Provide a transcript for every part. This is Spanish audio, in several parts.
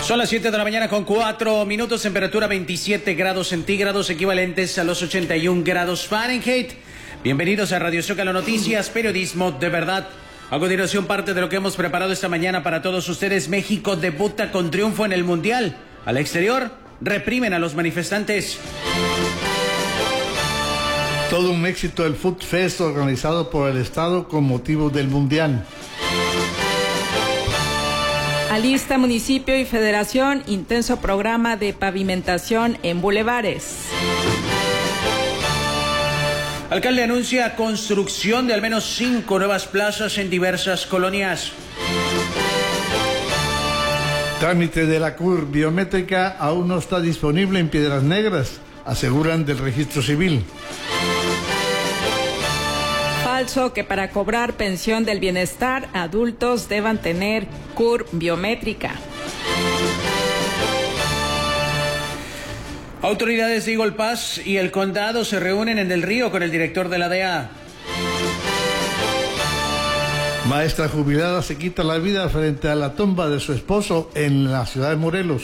Son las 7 de la mañana con 4 minutos, temperatura 27 grados centígrados, equivalentes a los 81 grados Fahrenheit. Bienvenidos a Radio Zócalo Noticias, periodismo de verdad. A continuación, parte de lo que hemos preparado esta mañana para todos ustedes. México debuta con triunfo en el Mundial. Al exterior, reprimen a los manifestantes. Todo un éxito el Food Fest organizado por el Estado con motivo del Mundial. Alista municipio y federación, intenso programa de pavimentación en bulevares. Alcalde anuncia construcción de al menos 5 nuevas plazas en diversas colonias. Trámite de la CUR biométrica aún no está disponible en Piedras Negras, aseguran del registro civil. Falso que para cobrar pensión del bienestar adultos deban tener CUR biométrica. Autoridades de Eagle Pass y el condado se reúnen en Del Río con el director de la DEA. Maestra jubilada se quita la vida frente a la tumba de su esposo en la ciudad de Morelos.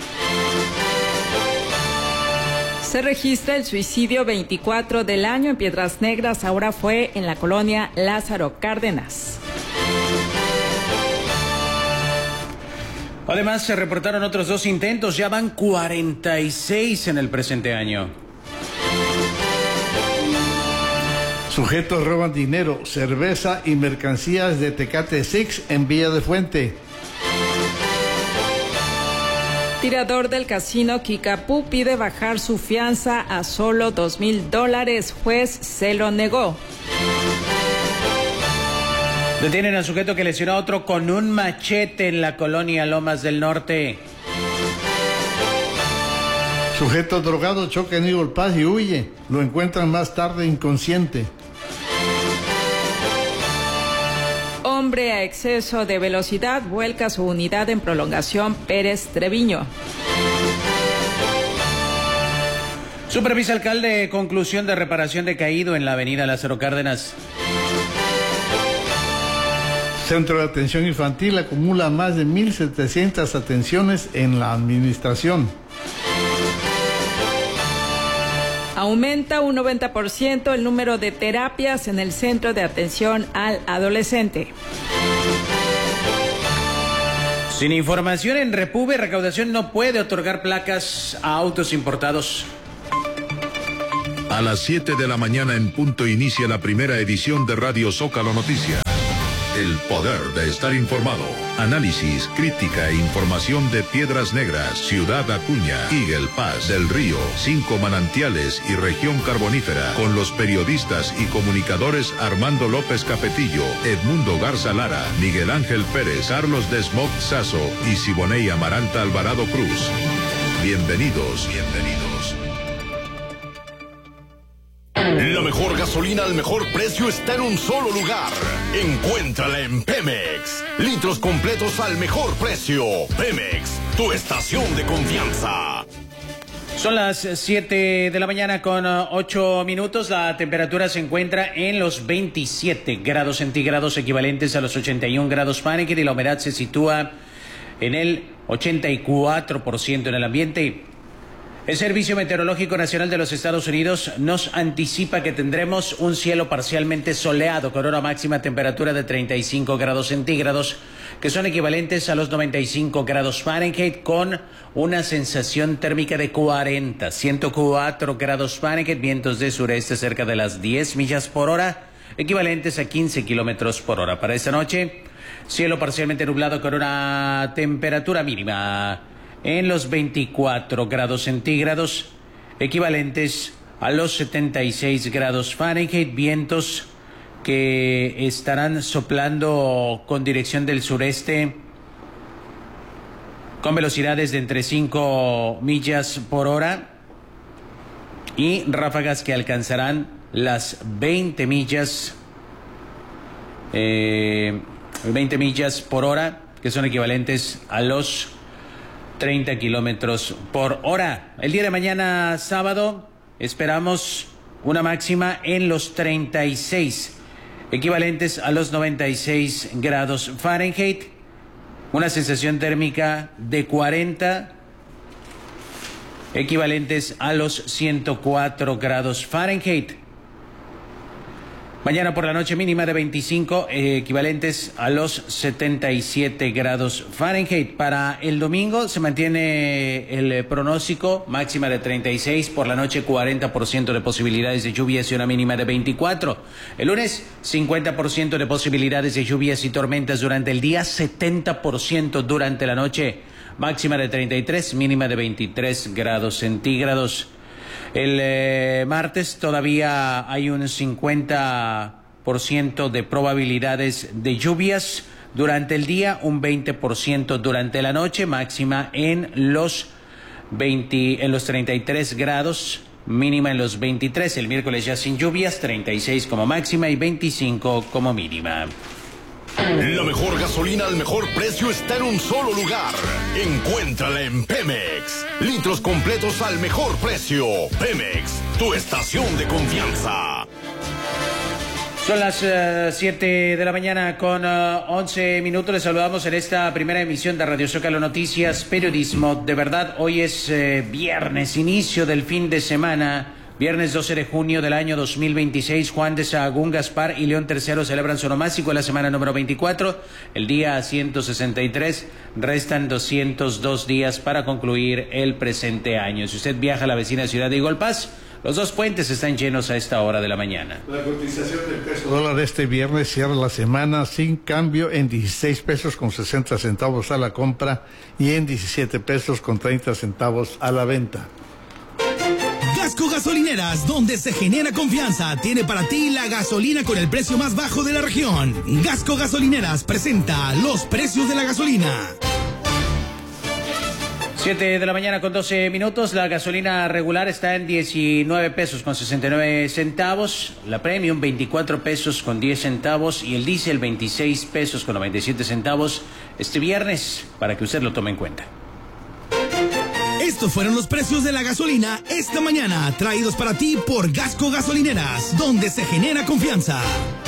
Se registra el suicidio 24 del año en Piedras Negras, ahora fue en la colonia Lázaro Cárdenas. Además, se reportaron otros 2 intentos, ya van 46 en el presente año. Sujetos roban dinero, cerveza y mercancías de Tecate Six en Villa de Fuente. Tirador del casino Kickapoo pide bajar su fianza a solo $2,000. Juez se lo negó. Detienen al sujeto que lesionó a otro con un machete en la colonia Lomas del Norte. Sujeto drogado choca en Eagle Pass y huye. Lo encuentran más tarde inconsciente. Hombre a exceso de velocidad vuelca su unidad en prolongación Pérez Treviño. Supervisa alcalde conclusión de reparación de caído en la avenida Lázaro Cárdenas. Centro de Atención Infantil acumula más de 1,700 atenciones en la administración. Aumenta un 90% el número de terapias en el Centro de Atención al Adolescente. Sin información en Repube, recaudación no puede otorgar placas a autos importados. A las 7 de la mañana en punto inicia la primera edición de Radio Zócalo Noticias. El poder de estar informado. Análisis, crítica e información de Piedras Negras, Ciudad Acuña, Eagle Pass, Del Río, 5 Manantiales y Región Carbonífera. Con los periodistas y comunicadores Armando López Capetillo, Edmundo Garza Lara, Miguel Ángel Pérez, Carlos Desmog Sazo y Siboney Amaranta Alvarado Cruz. Bienvenidos. La mejor gasolina al mejor precio está en un solo lugar. Encuéntrala en Pemex. Litros completos al mejor precio. Pemex, tu estación de confianza. Son las 7 de la mañana con 8 minutos. La temperatura se encuentra en los 27 grados centígrados, equivalentes a los 81 grados Fahrenheit, y la humedad se sitúa en el 84% en el ambiente. El Servicio Meteorológico Nacional de los Estados Unidos nos anticipa que tendremos un cielo parcialmente soleado con una máxima temperatura de 35 grados centígrados, que son equivalentes a los 95 grados Fahrenheit, con una sensación térmica de 104 grados Fahrenheit, vientos de sureste cerca de las 10 millas por hora, equivalentes a 15 kilómetros por hora. Para esta noche, cielo parcialmente nublado con una temperatura mínima en los 24 grados centígrados, equivalentes a los 76 grados Fahrenheit, vientos que estarán soplando con dirección del sureste con velocidades de entre 5 millas por hora y ráfagas que alcanzarán las 20 millas por hora, que son equivalentes a los 30 kilómetros por hora. El día de mañana, sábado, esperamos una máxima en los 36, equivalentes a los 96 grados Fahrenheit, una sensación térmica de 40, equivalentes a los 104 grados Fahrenheit. Mañana por la noche mínima de 25, equivalentes a los 77 grados Fahrenheit. Para el domingo se mantiene el pronóstico, máxima de 36, por la noche 40% de posibilidades de lluvias y una mínima de 24. El lunes 50% de posibilidades de lluvias y tormentas durante el día, 70% durante la noche, máxima de 33, mínima de 23 grados centígrados. El martes todavía hay un 50% de probabilidades de lluvias durante el día, un 20% durante la noche, máxima en los 33 grados, mínima en los 23. El miércoles ya sin lluvias, 36 como máxima y 25 como mínima. La mejor gasolina al mejor precio está en un solo lugar. Encuéntrala en Pemex. Litros completos al mejor precio. Pemex, tu estación de confianza. Son las 7 de la mañana con 11 minutos. Les saludamos en esta primera emisión de Radio Zócalo Noticias, periodismo de verdad. Hoy es viernes, inicio del fin de semana. Viernes 12 de junio del año 2026, Juan de Sahagún, Gaspar y León III celebran su onomástico en la semana número 24, el día 163. Restan 202 días para concluir el presente año. Si usted viaja a la vecina ciudad de Eagle Pass, los dos puentes están llenos a esta hora de la mañana. La cotización del peso dólar este viernes cierra la semana sin cambio en 16 pesos con 60 centavos a la compra y en 17 pesos con 30 centavos a la venta. Gasco Gasolineras, donde se genera confianza, tiene para ti la gasolina con el precio más bajo de la región. Gasco Gasolineras presenta los precios de la gasolina. 7 de la mañana con 12 minutos. La gasolina regular está en 19 pesos con 69 centavos. La premium 24 pesos con 10 centavos. Y el diésel 26 pesos con 97 centavos este viernes, para que usted lo tome en cuenta. Estos fueron los precios de la gasolina esta mañana, traídos para ti por Gasco Gasolineras, donde se genera confianza.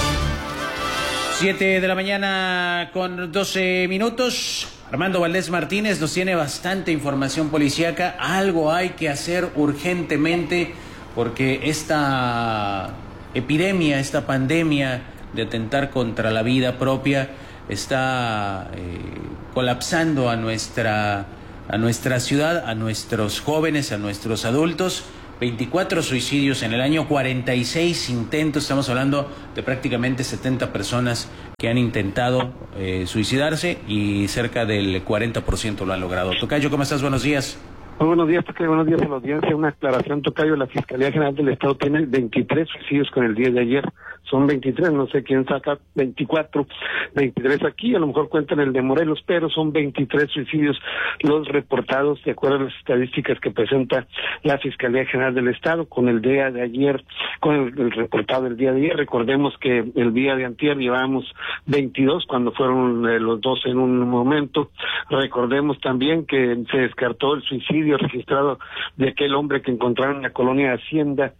7 de la mañana con 12 minutos. Armando Valdés Martínez nos tiene bastante información policíaca. Algo hay que hacer urgentemente porque esta epidemia, esta pandemia de atentar contra la vida propia está colapsando a nuestra ciudad, a nuestros jóvenes, a nuestros adultos. 24 suicidios en el año, 46 intentos, estamos hablando de prácticamente 70 personas que han intentado suicidarse y cerca del 40% lo han logrado. Tocayo, ¿cómo estás? Buenos días. Muy buenos días, Tocayo. Buenos días a la audiencia. Una aclaración, Tocayo. La Fiscalía General del Estado tiene 23 suicidios con el día de ayer. Son 23, no sé quién saca 24, 23 aquí. A lo mejor cuentan el de Morelos, pero son 23 suicidios los reportados de acuerdo a las estadísticas que presenta la Fiscalía General del Estado con el día de ayer, con el reportado del día de ayer. Recordemos que el día de antier llevábamos 22 cuando fueron los dos en un momento. Recordemos también que se descartó el suicidio registrado de aquel hombre que encontraron en la colonia Hacienda.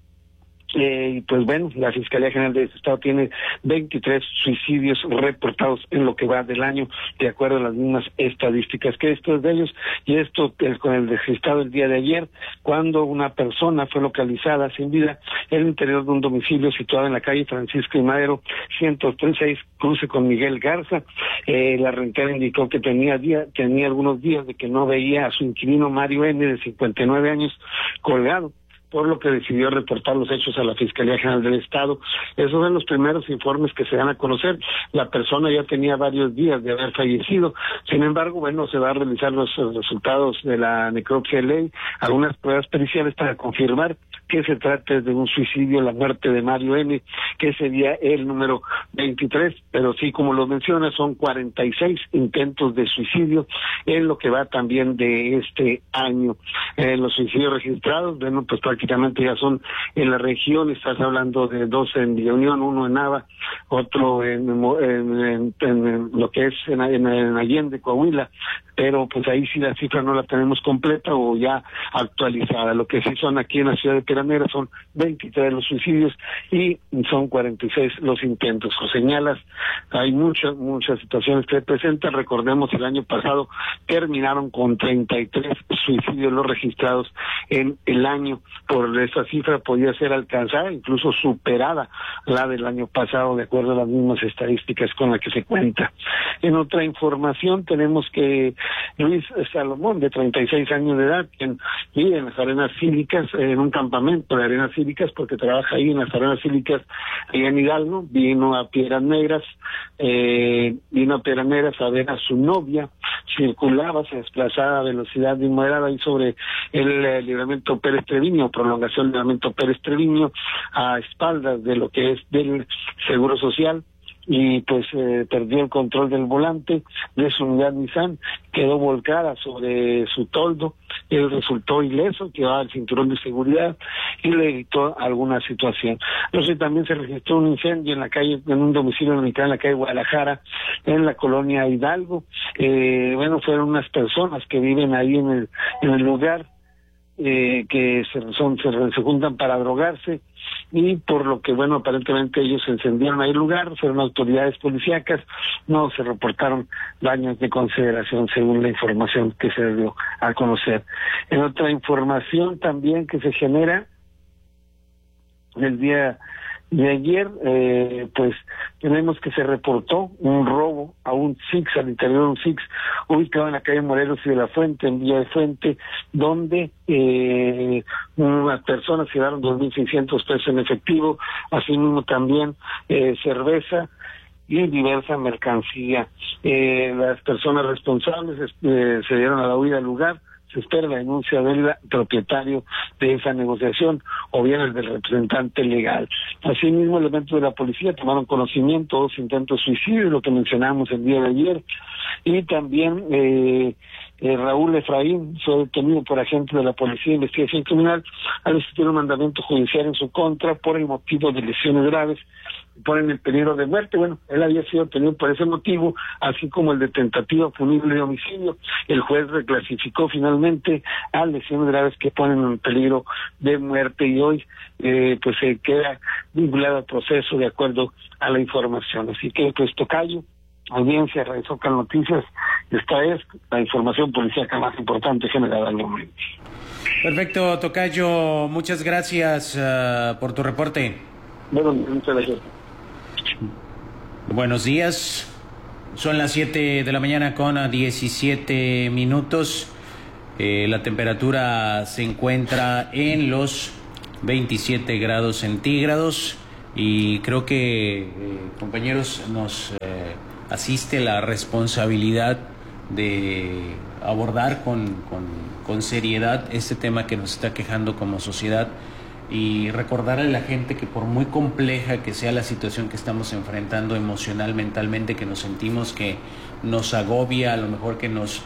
Pues bueno, la Fiscalía General del Estado tiene 23 suicidios reportados en lo que va del año, de acuerdo a las mismas estadísticas que estos de ellos, y esto con el registrado el día de ayer, cuando una persona fue localizada sin vida en el interior de un domicilio situado en la calle Francisco y Madero, 136, cruce con Miguel Garza. La rentera indicó que tenía algunos días de que no veía a su inquilino Mario N., de 59 años, colgado, por lo que decidió reportar los hechos a la Fiscalía General del Estado. Esos son los primeros informes que se dan a conocer. La persona ya tenía varios días de haber fallecido. Sin embargo, bueno, se va a realizar los resultados de la necropsia de ley, algunas pruebas periciales para confirmar que se trata de un suicidio, la muerte de Mario N., que sería el número 23, pero sí, como lo menciona, son 46 intentos de suicidio en lo que va también de este año. Los suicidios registrados, bueno, pues prácticamente ya son en la región. Estás hablando de 2 en Villa Unión, 1 en Nava, otro en lo que es en Allende, Coahuila, pero pues ahí sí la cifra no la tenemos completa o ya actualizada. Lo que sí son aquí en la ciudad de Piedras Piedras Negras son 23 los suicidios y son 46 los intentos. O señalas, hay muchas situaciones que se presentan. Recordemos, el año pasado terminaron con 33 suicidios los registrados en el año. Por esa cifra podía ser alcanzada, incluso superada la del año pasado, de acuerdo a las mismas estadísticas con las que se cuenta. En otra información tenemos que Luis Salomón, de 36 años de edad, quien vive en las arenas cívicas, en un campamento de arenas cívicas, porque trabaja ahí en las arenas cívicas, allá en Hidalgo, vino a Piedras Negras a ver a su novia, circulaba, se desplazaba a velocidad inmoderada ahí sobre el libramiento Pérez Treviño, prolongación del libramiento Pérez Treviño, a espaldas de lo que es del Seguro Social, y pues perdió el control del volante de su unidad Nissan, quedó volcada sobre su toldo. Él resultó ileso, llevaba el cinturón de seguridad y le evitó alguna situación. Entonces también se registró un incendio en la calle, en un domicilio ubicado en la calle Guadalajara, en la colonia Hidalgo. Fueron unas personas que viven ahí en el lugar, que se juntan para drogarse, y por lo que, aparentemente ellos se encendieron ahí el lugar, fueron autoridades policíacas, no se reportaron daños de consideración según la información que se dio a conocer. En otra información también que se genera el día de ayer, tenemos que se reportó un robo a un Six, al interior de un Six, ubicado en la calle Morelos y de la Fuente, en Villa de Fuente, donde unas personas se llevaron 2.600 pesos en efectivo, asimismo también cerveza y diversa mercancía. Las personas responsables se dieron a la huida del lugar. Se espera la denuncia del propietario de esa negociación o bien el del representante legal. Asimismo, elementos de la policía tomaron conocimiento de 2 intentos de suicidio, lo que mencionamos el día de ayer, y también Raúl Efraín fue detenido por agentes de la Policía de Investigación Criminal al existir un mandamiento judicial en su contra por el motivo de lesiones graves que ponen en peligro de muerte. Él había sido detenido por ese motivo, así como el de tentativa punible de homicidio. El juez reclasificó finalmente a lesiones graves que ponen en peligro de muerte, y hoy se queda vinculado al proceso de acuerdo a la información. Así que, tocayo, audiencia, Radio Zócalo Noticias, esta es la información policíaca más importante generada al momento. Perfecto, tocayo, muchas gracias por tu reporte. Muchas gracias. Buenos días, son las 7 de la mañana con 17 minutos. La temperatura se encuentra en los 27 grados centígrados y creo que, compañeros, nos asiste la responsabilidad de abordar con seriedad este tema que nos está quejando como sociedad, y recordarle a la gente que por muy compleja que sea la situación que estamos enfrentando emocional, mentalmente, que nos sentimos que nos agobia, a lo mejor que nos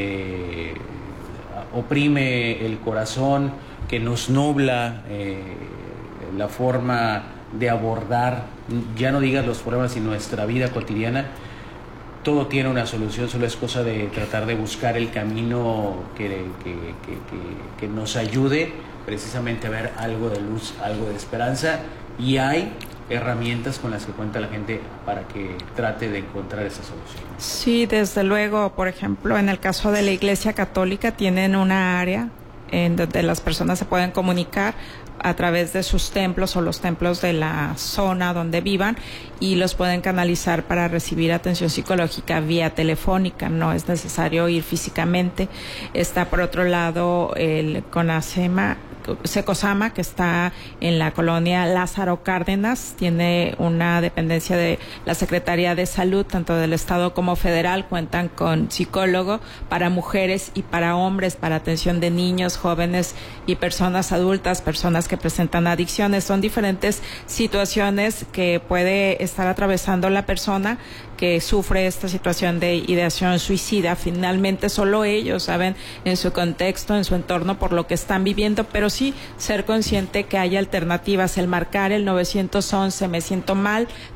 oprime el corazón, que nos nubla la forma de abordar, ya no digas los problemas, sino nuestra vida cotidiana, todo tiene una solución, solo es cosa de tratar de buscar el camino que nos ayude precisamente a ver algo de luz, algo de esperanza, y hay herramientas con las que cuenta la gente para que trate de encontrar esa solución. Sí, desde luego. Por ejemplo, en el caso de la Iglesia Católica tienen una área en donde las personas se pueden comunicar a través de sus templos o los templos de la zona donde vivan, y los pueden canalizar para recibir atención psicológica vía telefónica, no es necesario ir físicamente. Está por otro lado el Secosama, que está en la colonia Lázaro Cárdenas, tiene una dependencia de la Secretaría de Salud, tanto del Estado como federal. Cuentan con psicólogo para mujeres y para hombres, para atención de niños, jóvenes y personas adultas, personas que presentan adicciones. Son diferentes situaciones que puede estar atravesando la persona que sufre esta situación de ideación suicida. Finalmente solo ellos saben en su contexto, en su entorno, por lo que están viviendo, pero sí ser consciente que hay alternativas. El marcar el 911, me siento mal,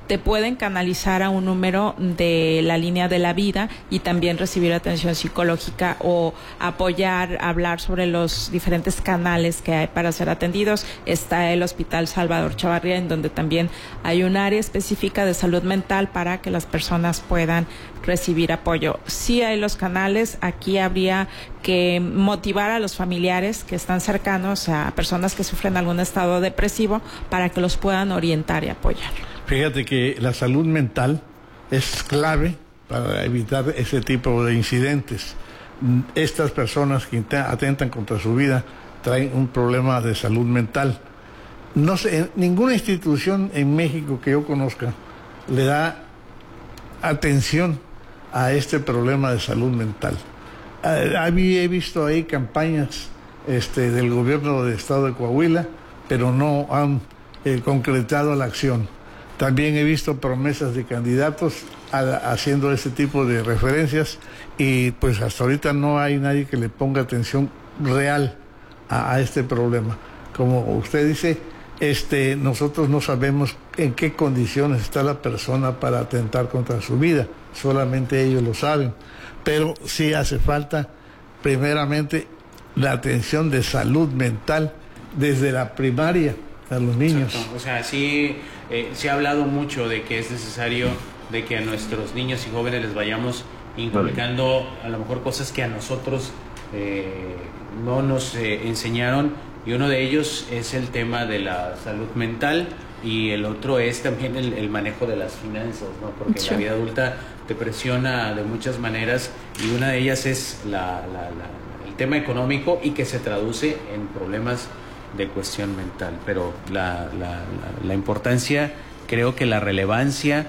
te pueden canalizar a un número de la línea de la vida y también recibir atención psicológica o apoyar, hablar sobre los diferentes canales que hay para ser atendidos. Está el Hospital Salvador Chavarría, en donde también hay un área específica de salud mental para que las personas puedan recibir apoyo. Sí hay los canales, aquí habría que motivar a los familiares que están cercanos a personas que sufren algún estado depresivo para que los puedan orientar y apoyar. Fíjate que la salud mental es clave para evitar ese tipo de incidentes. Estas personas que atentan contra su vida traen un problema de salud mental. No sé, ninguna institución en México que yo conozca le da atención a este problema de salud mental. He visto ahí campañas del gobierno del estado de Coahuila, pero no han concretado la acción. También he visto promesas de candidatos haciendo ese tipo de referencias y pues hasta ahorita no hay nadie que le ponga atención real a este problema. Como usted dice, nosotros no sabemos en qué condiciones está la persona para atentar contra su vida, solamente ellos lo saben, pero sí hace falta primeramente la atención de salud mental desde la primaria a los niños. Exacto. O sea, sí se ha hablado mucho de que es necesario de que a nuestros niños y jóvenes les vayamos inculcando a lo mejor cosas que a nosotros no nos enseñaron, y uno de ellos es el tema de la salud mental y el otro es también el manejo de las finanzas, ¿no? Porque la vida adulta te presiona de muchas maneras y una de ellas es el tema económico y que se traduce en problemas de cuestión mental, pero la importancia, creo que la relevancia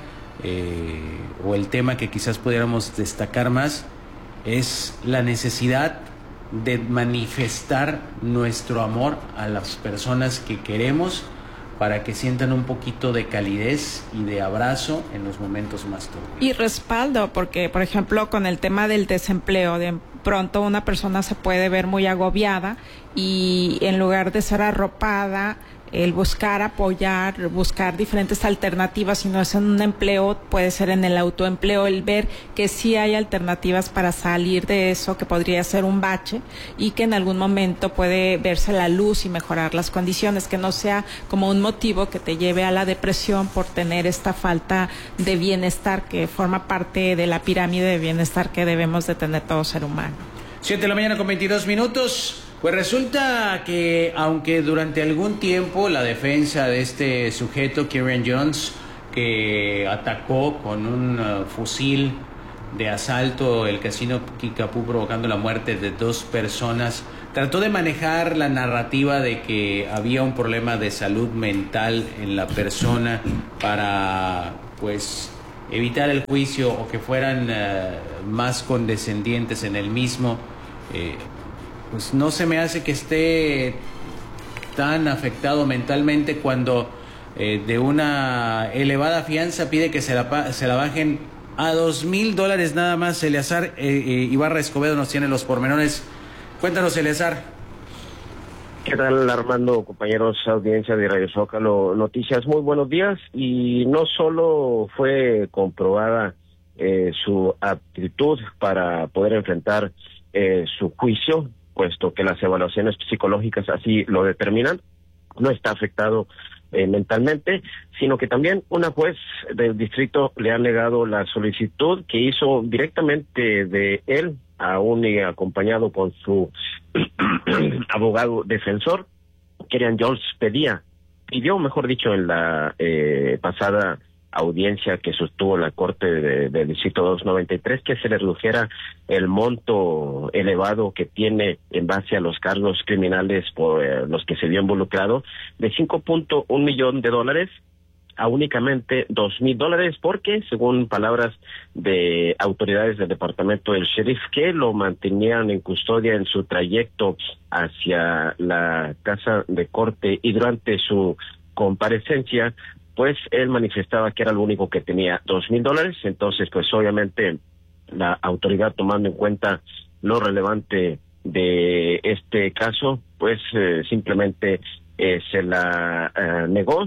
o el tema que quizás pudiéramos destacar más es la necesidad de manifestar nuestro amor a las personas que queremos para que sientan un poquito de calidez y de abrazo en los momentos más turbios. Y respaldo, porque por ejemplo con el tema del desempleo, de pronto una persona se puede ver muy agobiada y en lugar de ser arropada, el buscar apoyar, buscar diferentes alternativas, si no es en un empleo, puede ser en el autoempleo, el ver que sí hay alternativas para salir de eso, que podría ser un bache y que en algún momento puede verse la luz y mejorar las condiciones, que no sea como un motivo que te lleve a la depresión por tener esta falta de bienestar que forma parte de la pirámide de bienestar que debemos de tener todo ser humano. 7:22 a.m. Pues resulta que aunque durante algún tiempo la defensa de este sujeto, Kieran Jones, que atacó con un fusil de asalto el casino Kickapoo provocando la muerte de 2 personas, trató de manejar la narrativa de que había un problema de salud mental en la persona para pues evitar el juicio o que fueran más condescendientes en el mismo. Pues no se me hace que esté tan afectado mentalmente cuando de una elevada fianza pide que se la bajen a $2,000 nada más. Eleazar Ibarra Escobedo nos tiene los pormenores. Cuéntanos, Eleazar. ¿Qué tal, Armando, compañeros, audiencia de Radio Zócalo Noticias? Muy buenos días. Y no solo fue comprobada su aptitud para poder enfrentar su juicio, puesto que las evaluaciones psicológicas así lo determinan, no está afectado mentalmente, sino que también una juez del distrito le ha negado la solicitud que hizo directamente de él, aún acompañado con su abogado defensor. Kieran Jones pidió, mejor dicho, en la pasada audiencia que sostuvo la Corte del Distrito 293, que se le redujera el monto elevado que tiene en base a los cargos criminales por los que se vio involucrado, de $5.1 millón a únicamente $2,000, porque según palabras de autoridades del departamento del sheriff que lo mantenían en custodia en su trayecto hacia la casa de corte y durante su comparecencia, pues él manifestaba que era lo único que tenía, $2,000. Entonces, pues obviamente la autoridad, tomando en cuenta lo relevante de este caso, pues simplemente se la negó.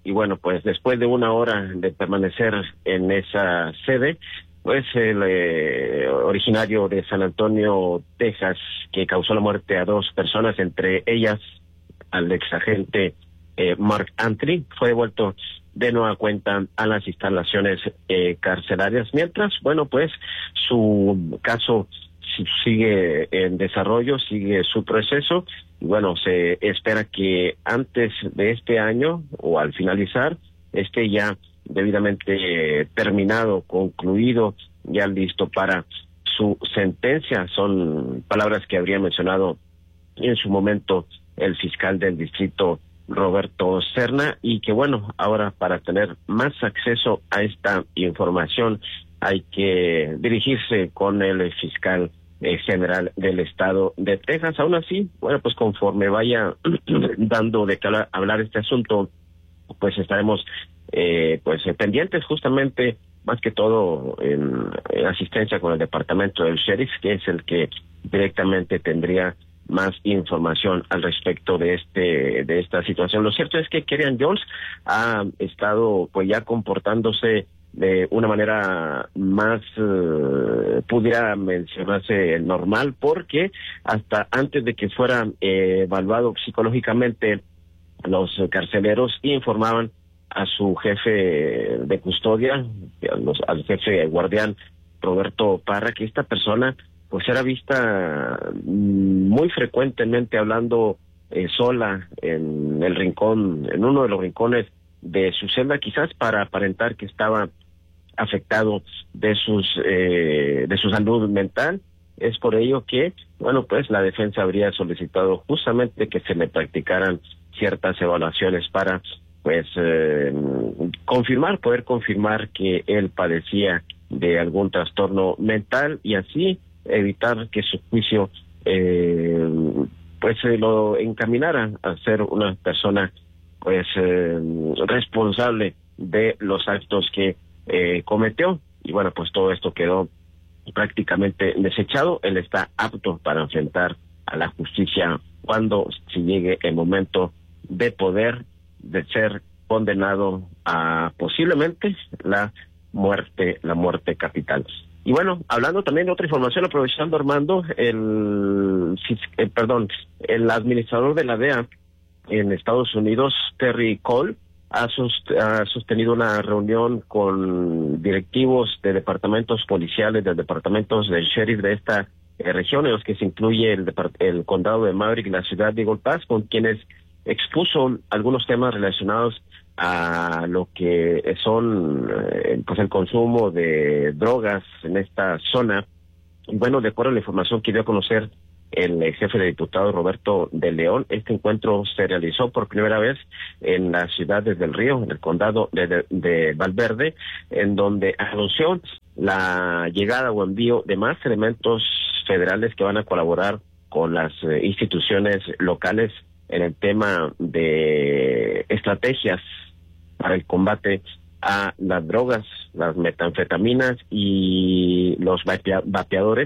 y bueno, pues después de 1 hora de permanecer en esa sede, pues el originario de San Antonio, Texas, que causó la muerte a 2 personas, entre ellas al exagente Mark Antry, fue devuelto de nueva cuenta a las instalaciones carcelarias, mientras, bueno, pues su caso sigue en desarrollo, sigue su proceso, y bueno, se espera que antes de este año o al finalizar esté ya debidamente terminado, concluido, ya listo para su sentencia. Son palabras que habría mencionado en su momento el fiscal del distrito, Roberto Serna, y que bueno, ahora para tener más acceso a esta información hay que dirigirse con el fiscal general del estado de Texas. Aún así, bueno, pues conforme vaya dando de qué hablar este asunto, pues estaremos pendientes, justamente más que todo en asistencia con el departamento del sheriff, que es el que directamente tendría más información al respecto de esta situación. Lo cierto es que Kerryon Jones ha estado pues ya comportándose de una manera más pudiera mencionarse normal, porque hasta antes de que fuera evaluado psicológicamente, los carceleros informaban a su jefe de custodia, al jefe guardián Roberto Parra, que esta persona pues era vista muy frecuentemente hablando sola en el rincón, en uno de los rincones de su celda, quizás para aparentar que estaba afectado de su salud mental. Es por ello que, bueno, pues la defensa habría solicitado justamente que se le practicaran ciertas evaluaciones para pues poder confirmar que él padecía de algún trastorno mental, y así evitar que su juicio pues se lo encaminara a ser una persona pues responsable de los actos que cometió. Y bueno, pues todo esto quedó prácticamente desechado. Él está apto para enfrentar a la justicia cuando se llegue el momento de ser condenado a posiblemente la muerte capital. Y bueno, hablando también de otra información, aprovechando, Armando, el administrador de la DEA en Estados Unidos, Terry Cole, ha sostenido una reunión con directivos de departamentos policiales, de departamentos del sheriff de esta región, en los que se incluye el condado de Maverick y la ciudad de Eagle Pass, con quienes expuso algunos temas relacionados a lo que son pues el consumo de drogas en esta zona. Y bueno, de acuerdo a la información que dio a conocer el jefe de diputados Roberto de León, este encuentro se realizó por primera vez en la ciudad de Del Río, en el condado de Valverde, en donde anunció la llegada o envío de más elementos federales que van a colaborar con las instituciones locales en el tema de estrategias para el combate a las drogas, las metanfetaminas y los vapeadores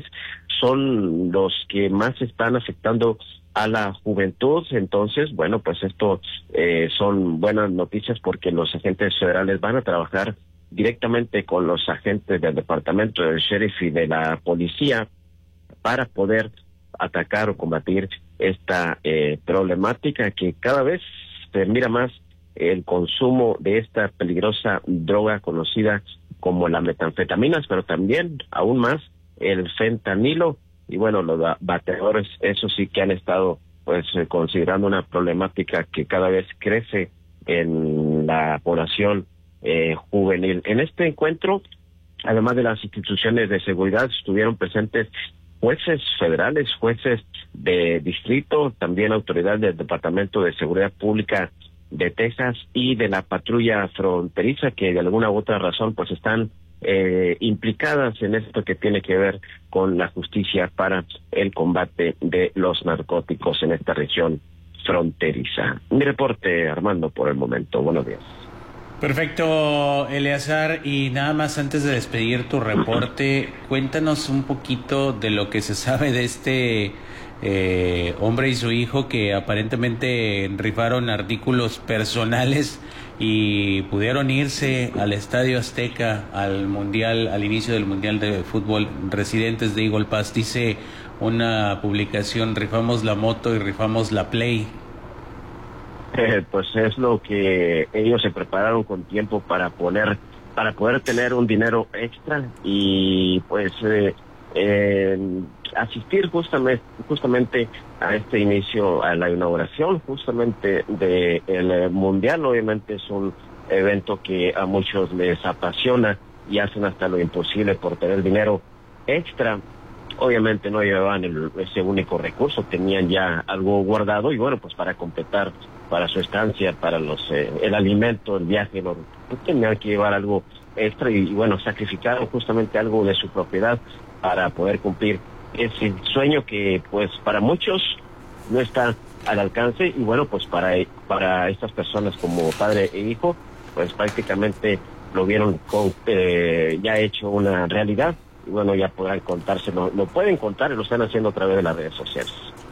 son los que más están afectando a la juventud. Entonces, bueno, pues esto son buenas noticias, porque los agentes federales van a trabajar directamente con los agentes del departamento del sheriff y de la policía para poder atacar o combatir esta problemática que cada vez se mira más el consumo de esta peligrosa droga conocida como las metanfetaminas, pero también aún más el fentanilo. Y bueno, los vapeadores, eso sí que han estado pues considerando una problemática que cada vez crece en la población juvenil. En este encuentro, además de las instituciones de seguridad, estuvieron presentes jueces federales, jueces de distrito, también autoridades del Departamento de Seguridad Pública de Texas y de la patrulla fronteriza, que de alguna u otra razón pues están implicadas en esto que tiene que ver con la justicia para el combate de los narcóticos en esta región fronteriza. Mi reporte, Armando, por el momento. Buenos días. Perfecto, Eleazar, y nada más antes de despedir tu reporte, cuéntanos un poquito de lo que se sabe de este hombre y su hijo que aparentemente rifaron artículos personales y pudieron irse al Estadio Azteca, al Mundial, al inicio del Mundial de Fútbol, residentes de Eagle Pass. Dice una publicación: rifamos la moto y rifamos la Play. Pues es lo que ellos se prepararon con tiempo para poder tener un dinero extra y pues asistir justamente a este inicio, a la inauguración justamente del Mundial. Obviamente es un evento que a muchos les apasiona y hacen hasta lo imposible por tener dinero extra. Obviamente no llevaban ese único recurso, tenían ya algo guardado y bueno, pues para completar para su estancia, para el alimento, el viaje, pues tenían que llevar algo extra y bueno, sacrificaron justamente algo de su propiedad para poder cumplir ese sueño que pues para muchos no está al alcance y bueno, pues para estas personas como padre e hijo, pues prácticamente lo vieron ya hecho una realidad. Y bueno, ya podrán contárselo, lo pueden contar y lo están haciendo a través de las redes sociales.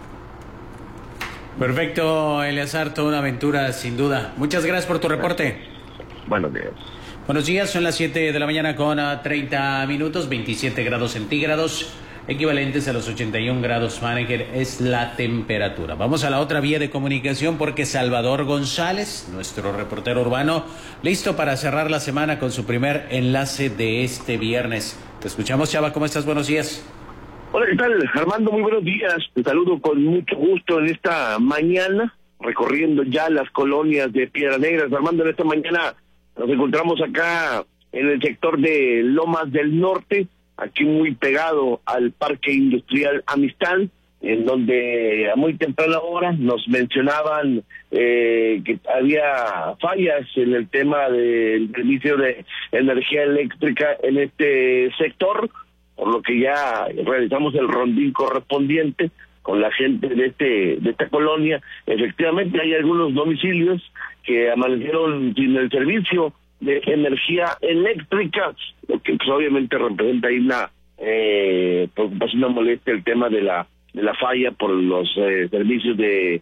Perfecto, Eleazar, toda una aventura sin duda. Muchas gracias por tu reporte. Buenos días. Buenos días, son las 7 de la mañana con 30 minutos, 27 grados centígrados, equivalentes a los 81 grados Fahrenheit es la temperatura. Vamos a la otra vía de comunicación porque Salvador González, nuestro reportero urbano, listo para cerrar la semana con su primer enlace de este viernes. Te escuchamos, Chava, ¿cómo estás? Buenos días. Hola, ¿qué tal, Armando? Muy buenos días. Te saludo con mucho gusto en esta mañana, recorriendo ya las colonias de Piedras Negras. Armando, en esta mañana nos encontramos acá en el sector de Lomas del Norte, aquí muy pegado al Parque Industrial Amistad, en donde a muy temprana hora nos mencionaban que había fallas en el tema del servicio de energía eléctrica en este sector, por lo que ya realizamos el rondín correspondiente con la gente de esta colonia. Efectivamente hay algunos domicilios que amanecieron sin el servicio de energía eléctrica, lo que pues obviamente representa ahí una preocupación, una molestia, el tema de la falla por los servicios de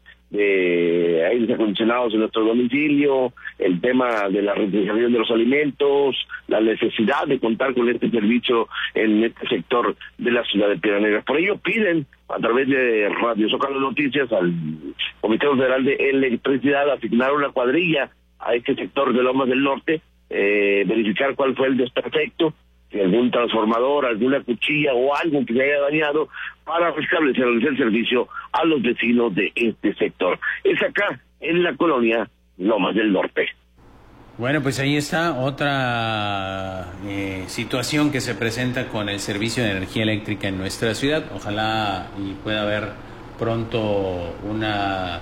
aires acondicionados en nuestro domicilio, el tema de la refrigeración de los alimentos, la necesidad de contar con este servicio en este sector de la ciudad de Piedras Negras. Por ello piden a través de Radio Zócalo Noticias al Comité Federal de Electricidad asignar una cuadrilla a este sector de Lomas del Norte, verificar cuál fue el desperfecto, si algún transformador, alguna cuchilla o algo que se haya dañado, para restablecer el servicio a los vecinos de este sector. Es acá, en la colonia Lomas del Norte. Bueno, pues ahí está otra situación que se presenta con el servicio de energía eléctrica en nuestra ciudad. Ojalá y pueda haber pronto una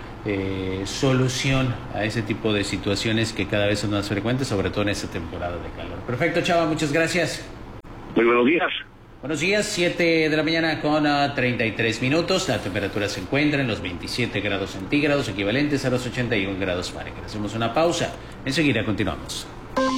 solución a ese tipo de situaciones que cada vez son más frecuentes, sobre todo en esta temporada de calor. Perfecto, Chava, muchas gracias. Muy buenos días. Buenos días, 7 de la mañana con 33 minutos. La temperatura se encuentra en los 27 grados centígrados, equivalentes a los 81 grados Fahrenheit. Hacemos una pausa. Enseguida continuamos.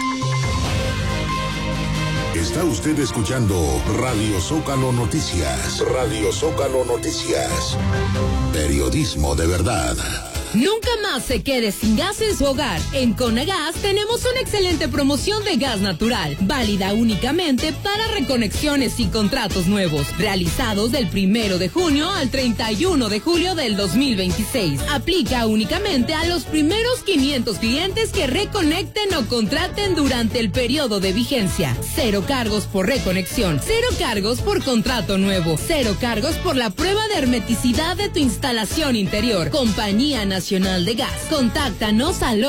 Está usted escuchando Radio Zócalo Noticias. Radio Zócalo Noticias. Periodismo de verdad. Nunca más se quede sin gas en su hogar. En Conagas tenemos una excelente promoción de gas natural, válida únicamente para reconexiones y contratos nuevos, realizados del 1 de junio al 31 de julio del 2026. Aplica únicamente a los primeros 500 clientes que reconecten o contraten durante el periodo de vigencia. 0 cargos por reconexión, 0 cargos por contrato nuevo, 0 cargos por la prueba de hermeticidad de tu instalación interior. Compañía Nacional de Gas. Contáctanos al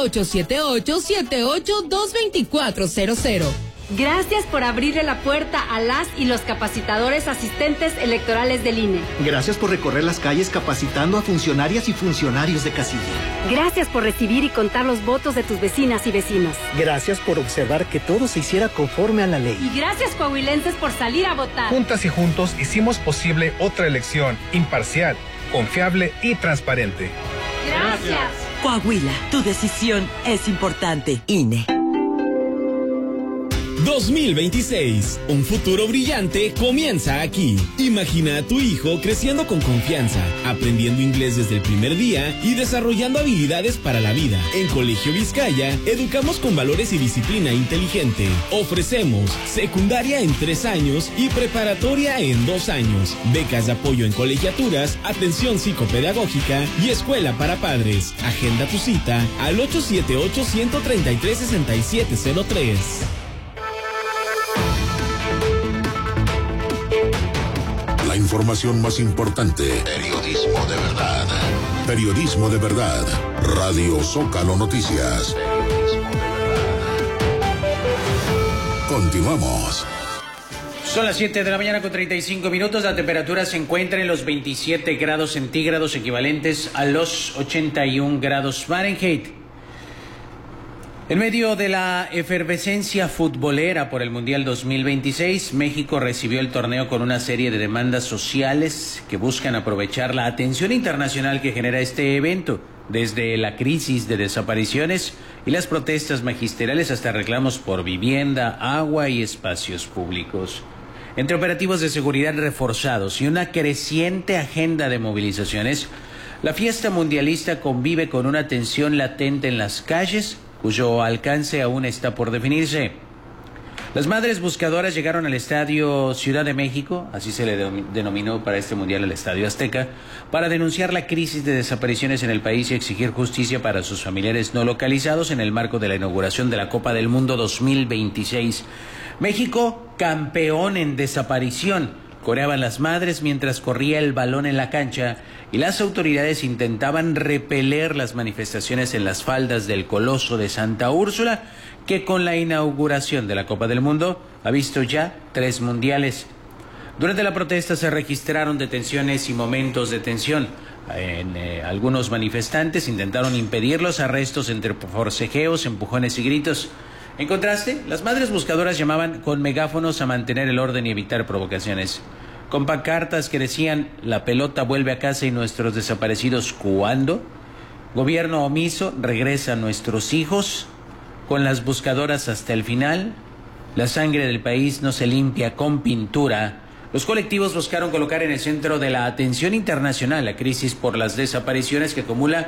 878-78-22400. Gracias por abrirle la puerta a las y los capacitadores asistentes electorales del INE. Gracias por recorrer las calles capacitando a funcionarias y funcionarios de casilla. Gracias por recibir y contar los votos de tus vecinas y vecinos. Gracias por observar que todo se hiciera conforme a la ley. Y gracias, coahuilenses, por salir a votar. Juntas y juntos hicimos posible otra elección imparcial, confiable y transparente. Gracias. Coahuila, tu decisión es importante. INE. 2026. Un futuro brillante comienza aquí. Imagina a tu hijo creciendo con confianza, aprendiendo inglés desde el primer día y desarrollando habilidades para la vida. En Colegio Vizcaya, educamos con valores y disciplina inteligente. Ofrecemos secundaria en 3 años y preparatoria en 2 años. Becas de apoyo en colegiaturas, atención psicopedagógica y escuela para padres. Agenda tu cita al 878-133-6703. La información más importante. Periodismo de verdad. Periodismo de verdad. Radio Zócalo Noticias. Continuamos. Son las 7 de la mañana con 35 minutos. La temperatura se encuentra en los 27 grados centígrados, equivalentes a los 81 grados Fahrenheit. En medio de la efervescencia futbolera por el Mundial 2026, México recibió el torneo con una serie de demandas sociales que buscan aprovechar la atención internacional que genera este evento, desde la crisis de desapariciones y las protestas magisteriales hasta reclamos por vivienda, agua y espacios públicos. Entre operativos de seguridad reforzados y una creciente agenda de movilizaciones, la fiesta mundialista convive con una tensión latente en las calles, cuyo alcance aún está por definirse. Las madres buscadoras llegaron al Estadio Ciudad de México, así se le denominó para este mundial al Estadio Azteca, para denunciar la crisis de desapariciones en el país y exigir justicia para sus familiares no localizados en el marco de la inauguración de la Copa del Mundo 2026. México, campeón en desaparición, coreaban las madres mientras corría el balón en la cancha y las autoridades intentaban repeler las manifestaciones en las faldas del Coloso de Santa Úrsula, que con la inauguración de la Copa del Mundo ha visto ya 3 mundiales. Durante la protesta se registraron detenciones y momentos de tensión. Algunos manifestantes intentaron impedir los arrestos entre forcejeos, empujones y gritos. En contraste, las madres buscadoras llamaban con megáfonos a mantener el orden y evitar provocaciones. Con pancartas que decían: la pelota vuelve a casa y nuestros desaparecidos, ¿cuándo? Gobierno omiso, regresa a nuestros hijos. Con las buscadoras hasta el final. La sangre del país no se limpia con pintura. Los colectivos buscaron colocar en el centro de la atención internacional la crisis por las desapariciones que acumula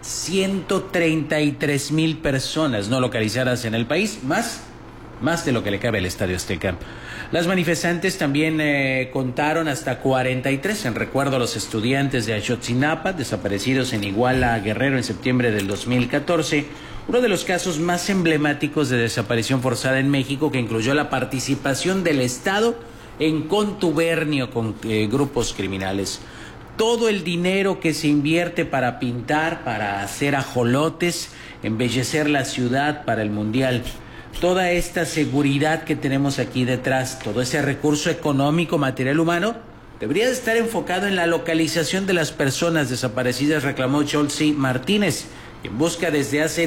133,000 personas no localizadas en el país, más de lo que le cabe al Estadio Azteca. Las manifestantes también contaron hasta 43 en recuerdo a los estudiantes de Ayotzinapa, desaparecidos en Iguala, Guerrero, en septiembre del 2014, uno de los casos más emblemáticos de desaparición forzada en México, que incluyó la participación del Estado en contubernio con grupos criminales. Todo el dinero que se invierte para pintar, para hacer ajolotes, embellecer la ciudad para el Mundial, toda esta seguridad que tenemos aquí detrás, todo ese recurso económico, material, humano, debería de estar enfocado en la localización de las personas desaparecidas, reclamó Cholsi Martínez, quien busca desde hace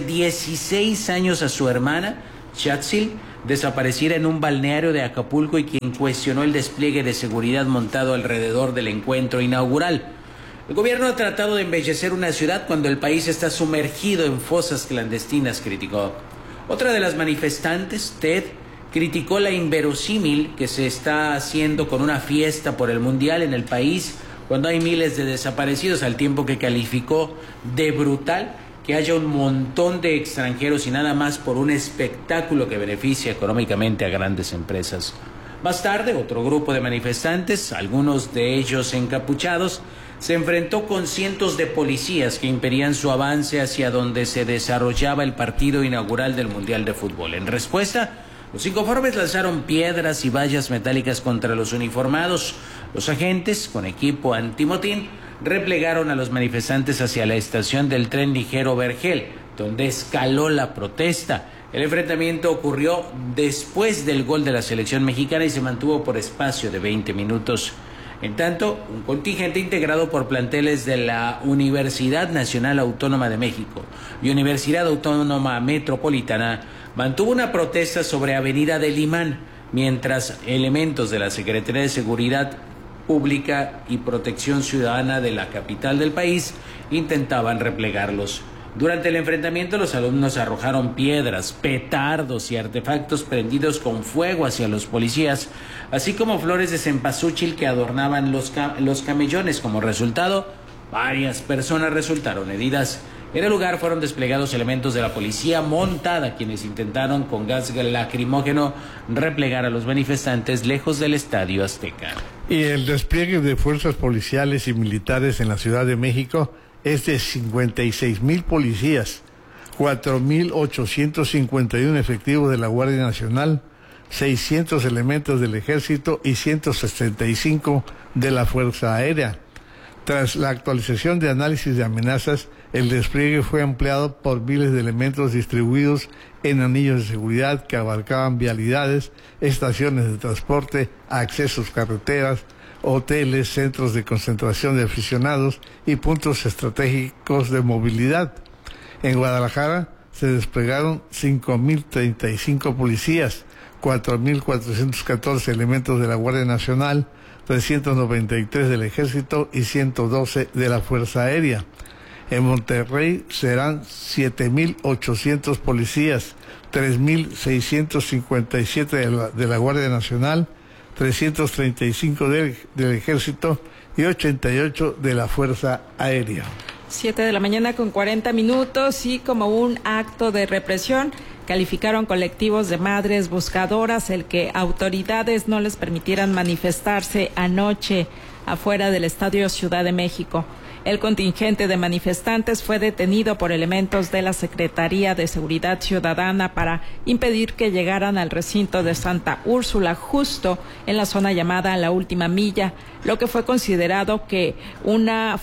16 años a su hermana, Chatsil, desaparecida en un balneario de Acapulco, y quien cuestionó el despliegue de seguridad montado alrededor del encuentro inaugural. El gobierno ha tratado de embellecer una ciudad cuando el país está sumergido en fosas clandestinas, criticó. Otra de las manifestantes, Ted, criticó la inverosímil que se está haciendo con una fiesta por el Mundial en el país cuando hay miles de desaparecidos, al tiempo que calificó de brutal que haya un montón de extranjeros y nada más por un espectáculo que beneficia económicamente a grandes empresas. Más tarde, otro grupo de manifestantes, algunos de ellos encapuchados, se enfrentó con cientos de policías que impedían su avance hacia donde se desarrollaba el partido inaugural del Mundial de Fútbol. En respuesta, los inconformes lanzaron piedras y vallas metálicas contra los uniformados. Los agentes, con equipo antimotín, replegaron a los manifestantes hacia la estación del tren ligero Vergel, donde escaló la protesta. El enfrentamiento ocurrió después del gol de la selección mexicana y se mantuvo por espacio de 20 minutos. En tanto, un contingente integrado por planteles de la Universidad Nacional Autónoma de México y Universidad Autónoma Metropolitana mantuvo una protesta sobre Avenida del Imán, mientras elementos de la Secretaría de Seguridad Pública y Protección Ciudadana de la capital del país intentaban replegarlos. Durante el enfrentamiento, los alumnos arrojaron piedras, petardos y artefactos prendidos con fuego hacia los policías, así como flores de cempasúchil que adornaban los camellones. Como resultado, varias personas resultaron heridas. En el lugar fueron desplegados elementos de la policía montada, quienes intentaron con gas lacrimógeno replegar a los manifestantes lejos del Estadio Azteca. Y el despliegue de fuerzas policiales y militares en la Ciudad de México es de 56,000 policías, 4,851 efectivos de la Guardia Nacional, 600 elementos del Ejército y 165 de la Fuerza Aérea. Tras la actualización de análisis de amenazas, el despliegue fue ampliado por miles de elementos distribuidos en anillos de seguridad que abarcaban vialidades, estaciones de transporte, accesos carreteras, hoteles, centros de concentración de aficionados y puntos estratégicos de movilidad. En Guadalajara se desplegaron 5,035 policías, 4,414 elementos de la Guardia Nacional, 393 del Ejército y 112 de la Fuerza Aérea. En Monterrey serán 7,800 policías, 3,657 de la Guardia Nacional, 335 del Ejército y 88 de la Fuerza Aérea. 7:40 a.m. y como un acto de represión calificaron colectivos de madres buscadoras el que autoridades no les permitieran manifestarse anoche afuera del Estadio Ciudad de México. El contingente de manifestantes fue detenido por elementos de la Secretaría de Seguridad Ciudadana para impedir que llegaran al recinto de Santa Úrsula, justo en la zona llamada La Última Milla, lo que fue considerado como una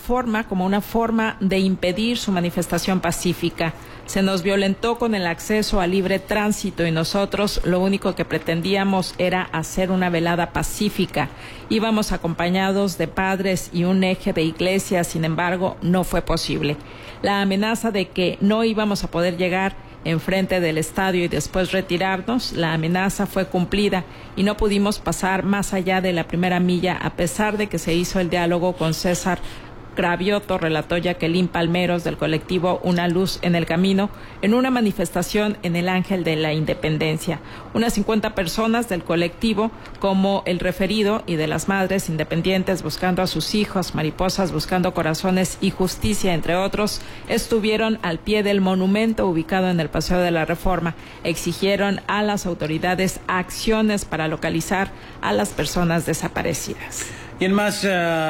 forma de impedir su manifestación pacífica. Se nos violentó con el acceso al libre tránsito y nosotros lo único que pretendíamos era hacer una velada pacífica. Íbamos acompañados de padres y un eje de iglesias, sin embargo, no fue posible. La amenaza de que no íbamos a poder llegar enfrente del estadio y después retirarnos, la amenaza fue cumplida y no pudimos pasar más allá de la primera milla, a pesar de que se hizo el diálogo con César Cravioto, relató Jacqueline Palmeros del colectivo Una Luz en el Camino, en una manifestación en el Ángel de la Independencia. Unas 50 personas del colectivo, como el referido, y de las madres independientes buscando a sus hijos, mariposas buscando corazones y justicia, entre otros, estuvieron al pie del monumento ubicado en el Paseo de la Reforma. Exigieron a las autoridades acciones para localizar a las personas desaparecidas. Y en más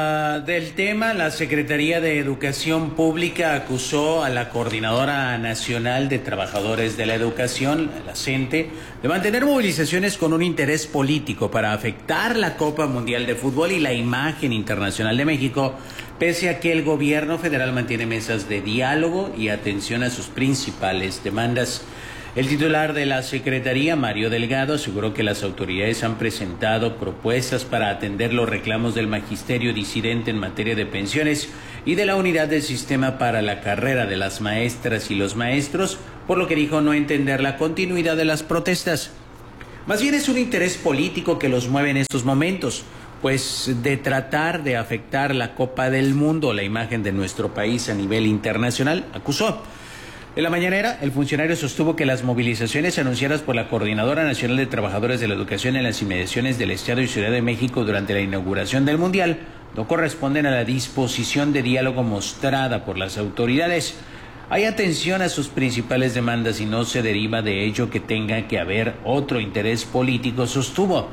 del tema, la Secretaría de Educación Pública acusó a la Coordinadora Nacional de Trabajadores de la Educación, la CENTE, de mantener movilizaciones con un interés político para afectar la Copa Mundial de Fútbol y la imagen internacional de México, pese a que el gobierno federal mantiene mesas de diálogo y atención a sus principales demandas. El titular de la Secretaría, Mario Delgado, aseguró que las autoridades han presentado propuestas para atender los reclamos del magisterio disidente en materia de pensiones y de la unidad del sistema para la carrera de las maestras y los maestros, por lo que dijo no entender la continuidad de las protestas. Más bien es un interés político que los mueve en estos momentos, pues de tratar de afectar la Copa del Mundo, la imagen de nuestro país a nivel internacional, acusó. En la mañanera, el funcionario sostuvo que las movilizaciones anunciadas por la Coordinadora Nacional de Trabajadores de la Educación en las inmediaciones del Estadio y Ciudad de México durante la inauguración del Mundial no corresponden a la disposición de diálogo mostrada por las autoridades. Hay atención a sus principales demandas y no se deriva de ello que tenga que haber otro interés político, sostuvo.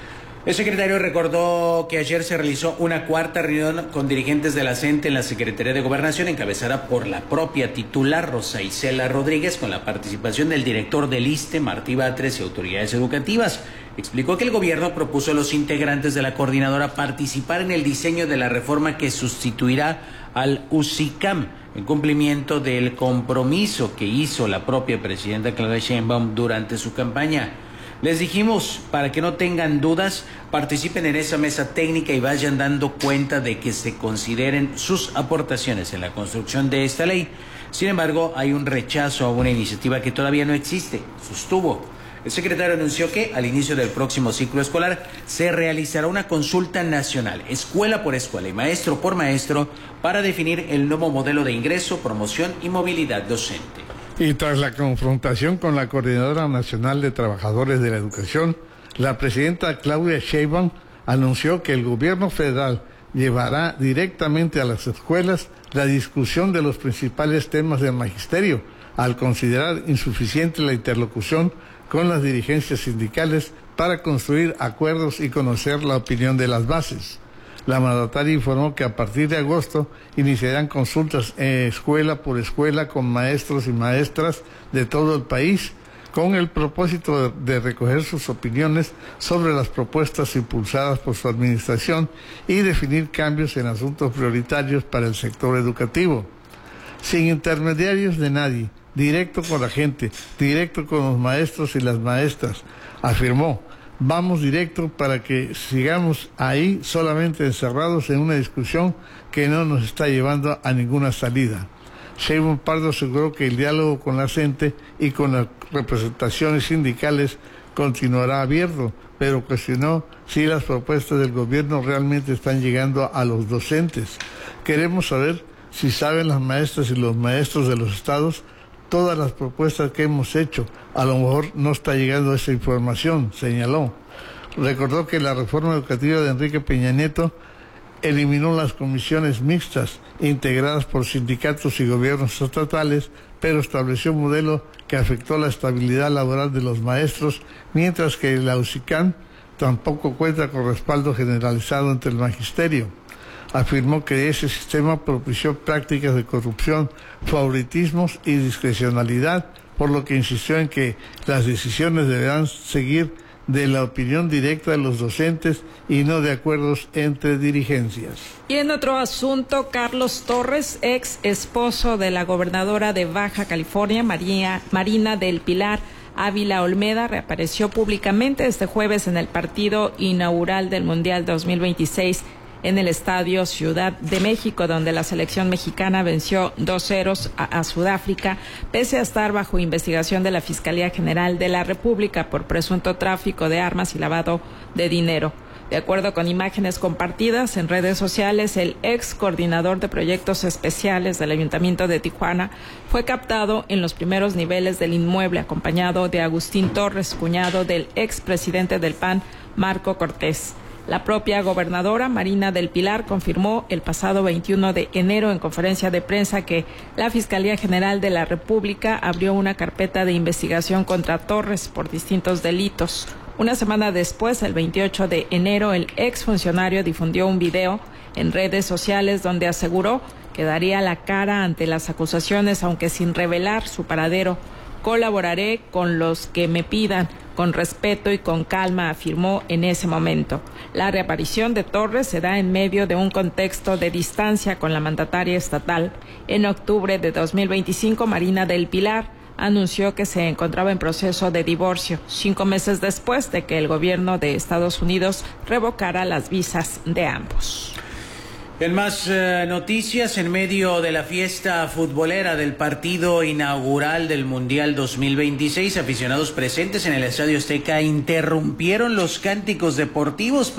El secretario recordó que ayer se realizó una cuarta reunión con dirigentes de la CENTE en la Secretaría de Gobernación, encabezada por la propia titular Rosa Isela Rodríguez, con la participación del director del ISSSTE, Martí Batres, y autoridades educativas. Explicó que el gobierno propuso a los integrantes de la coordinadora participar en el diseño de la reforma que sustituirá al UCICAM, en cumplimiento del compromiso que hizo la propia presidenta Claudia Sheinbaum durante su campaña. Les dijimos, para que no tengan dudas, participen en esa mesa técnica y vayan dando cuenta de que se consideren sus aportaciones en la construcción de esta ley. Sin embargo, hay un rechazo a una iniciativa que todavía no existe, sostuvo. El secretario anunció que al inicio del próximo ciclo escolar se realizará una consulta nacional, escuela por escuela y maestro por maestro, para definir el nuevo modelo de ingreso, promoción y movilidad docente. Y tras la confrontación con la Coordinadora Nacional de Trabajadores de la Educación, la presidenta Claudia Sheinbaum anunció que el gobierno federal llevará directamente a las escuelas la discusión de los principales temas del magisterio, al considerar insuficiente la interlocución con las dirigencias sindicales para construir acuerdos y conocer la opinión de las bases. La mandataria informó que a partir de agosto iniciarán consultas escuela por escuela con maestros y maestras de todo el país, con el propósito de recoger sus opiniones sobre las propuestas impulsadas por su administración y definir cambios en asuntos prioritarios para el sector educativo. Sin intermediarios de nadie, directo con la gente, directo con los maestros y las maestras, afirmó. Vamos directo para que sigamos ahí solamente encerrados en una discusión que no nos está llevando a ninguna salida. Sheinbaum Pardo aseguró que el diálogo con la gente y con las representaciones sindicales continuará abierto, pero cuestionó si las propuestas del gobierno realmente están llegando a los docentes. Queremos saber si saben las maestras y los maestros de los estados todas las propuestas que hemos hecho. A lo mejor no está llegando esa información, señaló. Recordó que la reforma educativa de Enrique Peña Nieto eliminó las comisiones mixtas integradas por sindicatos y gobiernos estatales, pero estableció un modelo que afectó la estabilidad laboral de los maestros, mientras que la UCICAM tampoco cuenta con respaldo generalizado entre el magisterio. Afirmó que ese sistema propició prácticas de corrupción, favoritismos y discrecionalidad, por lo que insistió en que las decisiones deberán seguir de la opinión directa de los docentes y no de acuerdos entre dirigencias. Y en otro asunto, Carlos Torres, ex esposo de la gobernadora de Baja California, Marina del Pilar Ávila Olmeda, reapareció públicamente este jueves en el partido inaugural del Mundial 2026 en el Estadio Ciudad de México, donde la selección mexicana venció 2-0 a Sudáfrica, pese a estar bajo investigación de la Fiscalía General de la República por presunto tráfico de armas y lavado de dinero. De acuerdo con imágenes compartidas en redes sociales, el ex coordinador de proyectos especiales del Ayuntamiento de Tijuana fue captado en los primeros niveles del inmueble, acompañado de Agustín Torres, cuñado del ex presidente del PAN, Marco Cortés. La propia gobernadora Marina del Pilar confirmó el pasado 21 de enero en conferencia de prensa que la Fiscalía General de la República abrió una carpeta de investigación contra Torres por distintos delitos. Una semana después, el 28 de enero, el exfuncionario difundió un video en redes sociales donde aseguró que daría la cara ante las acusaciones, aunque sin revelar su paradero. Colaboraré con los que me pidan, con respeto y con calma, afirmó en ese momento. La reaparición de Torres se da en medio de un contexto de distancia con la mandataria estatal. En octubre de 2025, Marina del Pilar anunció que se encontraba en proceso de divorcio, 5 meses después de que el gobierno de Estados Unidos revocara las visas de ambos. En más noticias, en medio de la fiesta futbolera del partido inaugural del Mundial 2026, aficionados presentes en el Estadio Azteca interrumpieron los cánticos deportivos